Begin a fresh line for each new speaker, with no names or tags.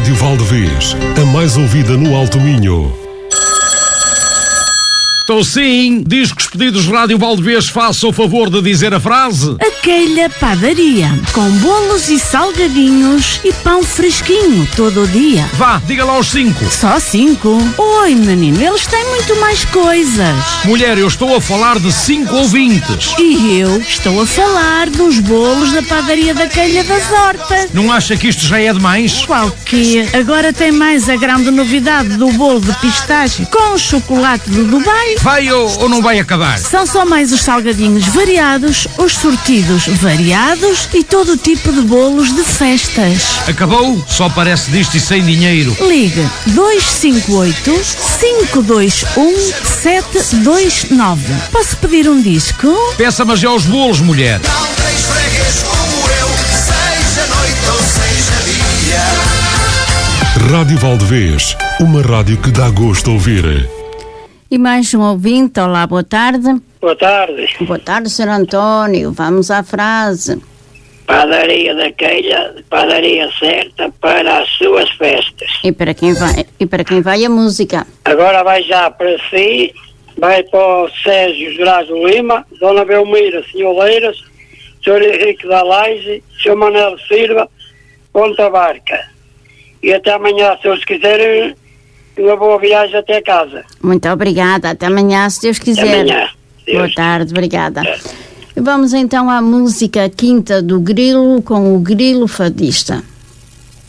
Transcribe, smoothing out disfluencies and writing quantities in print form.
Rádio Valdevez, a mais ouvida no Alto Minho.
Estou sim. Diz que os pedidos Rádio Valdevez façam o favor de dizer a frase.
Aquela padaria, com bolos e salgadinhos e pão fresquinho todo o dia.
Vá, diga lá os 5.
Só 5? Oi, menino, eles têm muito mais coisas.
Mulher, eu estou a falar de 5 ouvintes.
E eu estou a falar dos bolos da padaria da Calha das Hortas.
Não acha que isto já é demais?
Qual que? Agora tem mais a grande novidade do bolo de pistache com chocolate de Dubai.
Vai ou não vai acabar?
São só mais os salgadinhos variados, os sortidos variados e todo o tipo de bolos de festas.
Acabou? Só parece disto e sem dinheiro.
Ligue 258-521-729. Posso pedir um disco?
Peça, mas já os bolos, mulher.
Não tens freguês como eu, seja noite ou seja dia.
Rádio Valdevez, uma rádio que dá gosto de ouvir.
E mais um ouvinte, olá, boa tarde.
Boa tarde.
Boa tarde, Sr. António, vamos à frase.
Padaria da Calha, padaria certa para as suas festas.
E para quem vai a música?
Agora vai já para si, vai para o Sérgio Gerardo Lima, Dona Belmira Senholeiras, Sr. Henrique da Laje, Sr. Manuel Silva, Ponta Barca. E até amanhã, se eles quiserem, uma boa viagem até casa.
Muito obrigada. Até amanhã, se Deus quiser.
Até amanhã. Deus.
Boa tarde, obrigada. Vamos então à música Quinta do Grilo com o Grilo Fadista.